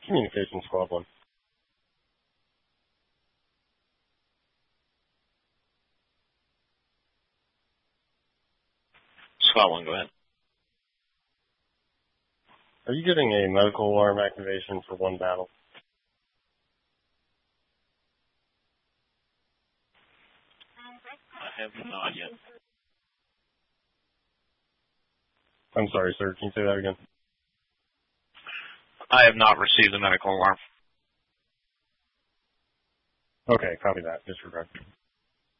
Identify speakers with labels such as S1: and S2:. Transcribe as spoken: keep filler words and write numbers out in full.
S1: Communications Squad one.
S2: Squad one, go ahead.
S1: Are you getting a medical alarm activation for one battle?
S2: I have not yet.
S1: I'm sorry, sir. Can you say that again?
S2: I have not received a medical alarm.
S1: Okay, copy that. Disregard.